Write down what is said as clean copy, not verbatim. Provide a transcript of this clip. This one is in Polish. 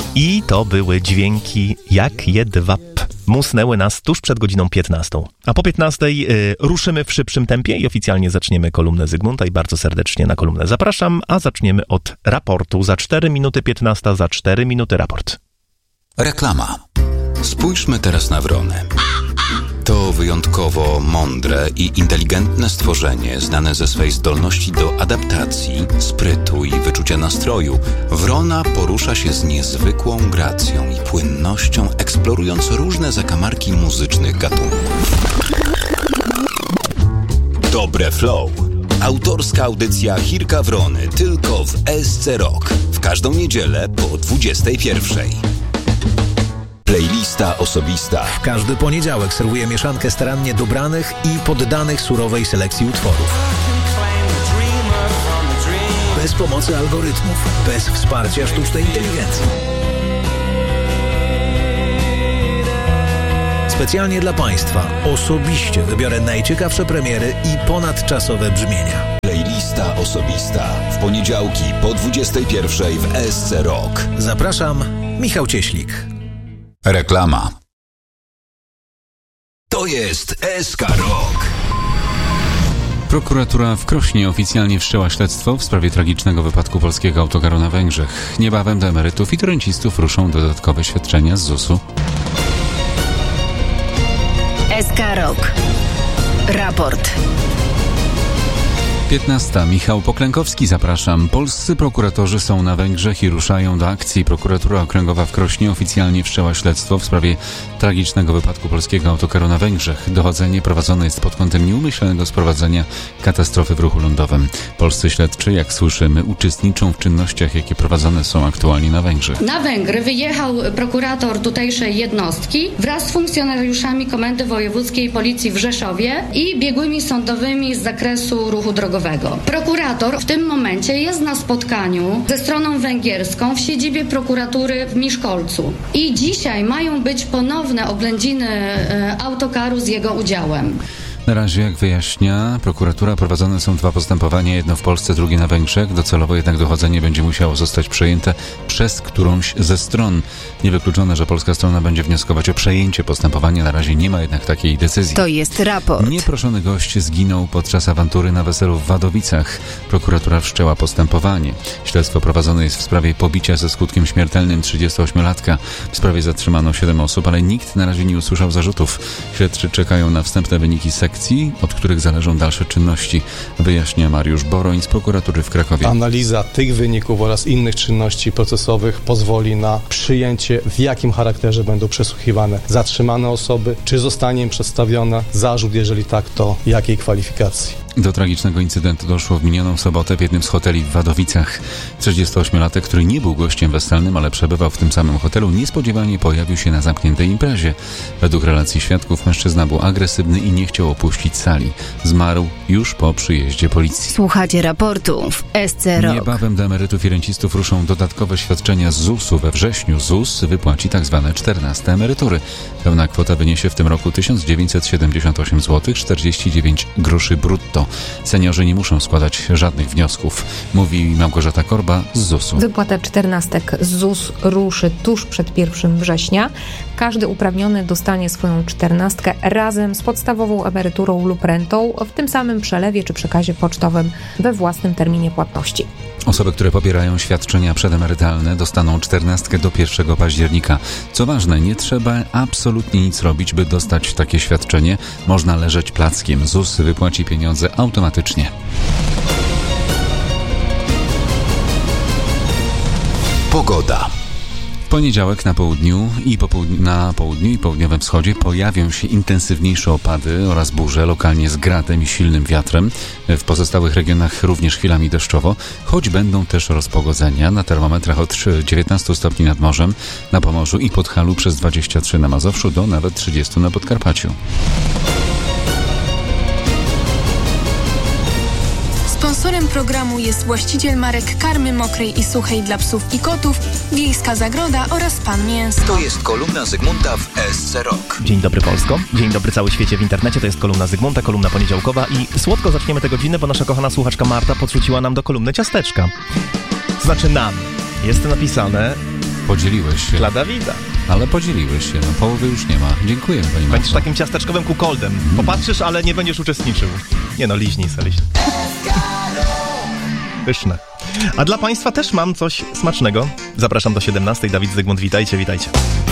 I to były dźwięki jak jedwab. Musnęły nas tuż przed godziną 15. A po 15 ruszymy w szybszym tempie i oficjalnie zaczniemy kolumnę Zygmunta i bardzo serdecznie na kolumnę zapraszam, a zaczniemy od raportu. Za 4 minuty 15, za 4 minuty raport. Reklama. Spójrzmy teraz na wrony. To wyjątkowo mądre i inteligentne stworzenie, znane ze swej zdolności do adaptacji, sprytu i wyczucia nastroju. Wrona porusza się z niezwykłą gracją i płynnością, eksplorując różne zakamarki muzycznych gatunków. Dobre Flow. Autorska audycja Chirka Wrony tylko w SC Rock. W każdą niedzielę po 21:00. Playlista osobista. W każdy poniedziałek serwuję mieszankę starannie dobranych i poddanych surowej selekcji utworów. Bez pomocy algorytmów, bez wsparcia sztucznej inteligencji. Specjalnie dla Państwa osobiście wybiorę najciekawsze premiery i ponadczasowe brzmienia. Playlista osobista. W poniedziałki po 21:00 w SC Rock. Zapraszam, Michał Cieślik. Reklama. To jest SK Rock. Prokuratura w Krośnie oficjalnie wszczęła śledztwo w sprawie tragicznego wypadku polskiego autokaru na Węgrzech. Niebawem do emerytów i do rencistów ruszą dodatkowe świadczenia z ZUS-u. SK Rock. Raport. 15. Michał Poklękowski, zapraszam. Polscy prokuratorzy są na Węgrzech i ruszają do akcji. Prokuratura Okręgowa w Krośnie oficjalnie wszczęła śledztwo w sprawie tragicznego wypadku polskiego autokaru na Węgrzech. Dochodzenie prowadzone jest pod kątem nieumyślnego sprowadzenia katastrofy w ruchu lądowym. Polscy śledczy, jak słyszymy, uczestniczą w czynnościach, jakie prowadzone są aktualnie na Węgrzech. Na Węgry wyjechał prokurator tutejszej jednostki wraz z funkcjonariuszami Komendy Wojewódzkiej Policji w Rzeszowie i biegłymi sądowymi z zakresu ruchu drogowego. Prokurator w tym momencie jest na spotkaniu ze stroną węgierską w siedzibie prokuratury w Miszkolcu. I dzisiaj mają być ponowne oględziny autokaru z jego udziałem. Na razie, jak wyjaśnia prokuratura, prowadzone są 2 postępowania, jedno w Polsce, drugie na Węgrzech. Docelowo jednak dochodzenie będzie musiało zostać przejęte przez którąś ze stron. Niewykluczone, że polska strona będzie wnioskować o przejęcie postępowania. Na razie nie ma jednak takiej decyzji. To jest raport. Nieproszony gość zginął podczas awantury na weselu w Wadowicach. Prokuratura wszczęła postępowanie. Śledztwo prowadzone jest w sprawie pobicia ze skutkiem śmiertelnym 38-latka. W sprawie zatrzymano 7 osób, ale nikt na razie nie usłyszał zarzutów. Śledczy czekają na wstępne wyniki sekcji, od których zależą dalsze czynności, wyjaśnia Mariusz Boroń z prokuratury w Krakowie. Analiza tych wyników oraz innych czynności procesowych pozwoli na przyjęcie, w jakim charakterze będą przesłuchiwane zatrzymane osoby, czy zostanie im przedstawiony zarzut, jeżeli tak, to jakiej kwalifikacji. Do tragicznego incydentu doszło w minioną sobotę w jednym z hoteli w Wadowicach. 38-latek, który nie był gościem weselnym, ale przebywał w tym samym hotelu, niespodziewanie pojawił się na zamkniętej imprezie. Według relacji świadków mężczyzna był agresywny i nie chciał opuścić sali. Zmarł już po przyjeździe policji. Słuchacie raportu w SC Rock. Niebawem do emerytów i rencistów ruszą dodatkowe świadczenia z ZUS-u. We wrześniu ZUS wypłaci tzw. 14 emerytury. Pełna kwota wyniesie w tym roku 1978 zł 49 groszy brutto. Seniorzy nie muszą składać żadnych wniosków, mówi Małgorzata Korba z ZUS-u. Wypłata 14 z ZUS ruszy tuż przed 1 września. Każdy uprawniony dostanie swoją 14 razem z podstawową emeryturą lub rentą w tym samym przelewie czy przekazie pocztowym we własnym terminie płatności. Osoby, które pobierają świadczenia przedemerytalne, dostaną 14 do 1 października. Co ważne, nie trzeba absolutnie nic robić, by dostać takie świadczenie. Można leżeć plackiem. ZUS wypłaci pieniądze automatycznie. Pogoda. W poniedziałek na południu i południowym wschodzie pojawią się intensywniejsze opady oraz burze, lokalnie z gradem i silnym wiatrem. W pozostałych regionach również chwilami deszczowo, choć będą też rozpogodzenia. Na termometrach od 19 stopni nad morzem, na Pomorzu i Podhalu przez 23 na Mazowszu do nawet 30 na Podkarpaciu. Sponsorem programu jest właściciel marek karmy mokrej i suchej dla psów i kotów, Wiejska Zagroda oraz Pan Mięsko. To jest kolumna Zygmunta w SC Rock. Dzień dobry Polsko, dzień dobry cały świecie w internecie, to jest kolumna Zygmunta, kolumna poniedziałkowa i słodko zaczniemy tę godzinę, bo nasza kochana słuchaczka Marta podrzuciła nam do kolumny ciasteczka. To znaczy nam. Jest napisane Podzieliłeś się. Dla Dawida. Ale podzieliłeś się, połowy już nie ma. Dziękuję, pani Marco. Będziesz takim ciasteczkowym kukoldem. Popatrzysz, ale nie będziesz uczestniczył. Nie no, liźnij se. Pyszne. A dla państwa też mam coś smacznego. Zapraszam do 17. Dawid Zygmunt, witajcie.